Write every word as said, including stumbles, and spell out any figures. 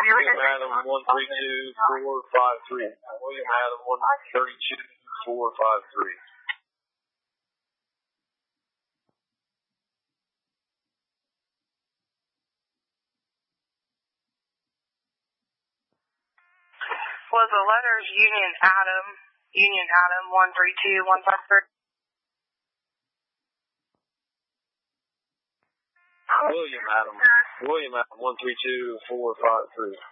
William Adam, one three two, four five three. William Adam, one thirty-two, four five three. Was the letters Union Adam, Union Adam, one three two, one five three? William Adam, William Adam, one three two, four five three.